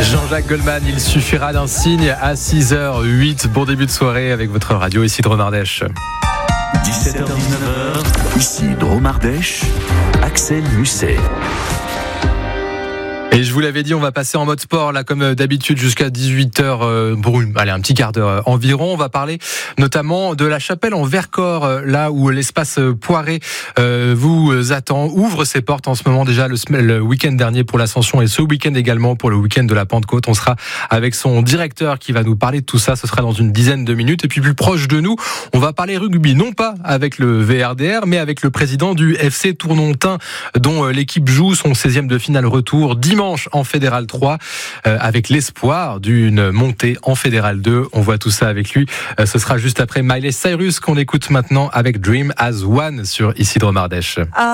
Jean-Jacques Goldman, il suffira d'un signe à 6h08. Bon début de soirée avec votre radio ici Drôme Ardèche. 17h-19h, ici Drôme Ardèche, Axel Musset. Et je vous l'avais dit, on va passer en mode sport là comme d'habitude jusqu'à 18h pour un petit quart d'heure environ. On va parler notamment de la Chapelle en Vercors, là où l'espace Poiré vous attend, ouvre ses portes en ce moment déjà le week-end dernier pour l'Ascension et ce week-end également pour le week-end de la Pentecôte. On sera avec son directeur qui va nous parler de tout ça. Ce sera dans une dizaine de minutes. Et puis plus proche de nous, on va parler rugby, non pas avec le VRDR, mais avec le président du FC Tournontin, dont l'équipe joue son 16e de finale retour dimanche en Fédéral 3 avec l'espoir d'une montée en Fédéral 2. On voit tout ça avec lui. Ce sera juste après Miley Cyrus qu'on écoute maintenant avec Dream as One sur ici Drôme Ardèche.